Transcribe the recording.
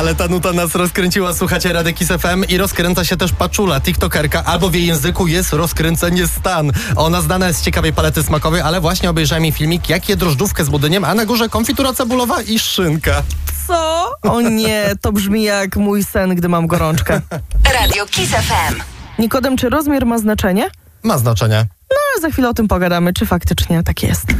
Ale ta nuta nas rozkręciła, słuchacie Rady Kiss FM i rozkręca się też Paczula, tiktokerka, albo w jej języku jest rozkręcenie stan. Ona znana jest z ciekawej palety smakowej, ale właśnie obejrzałem jej filmik, jak je drożdżówkę z budyniem, a na górze konfitura cebulowa i szynka. Co? O nie, to brzmi jak mój sen, gdy mam gorączkę. Radio Kiss FM. Nikodem, czy rozmiar ma znaczenie? Ma znaczenie. No, za chwilę o tym pogadamy, czy faktycznie tak jest.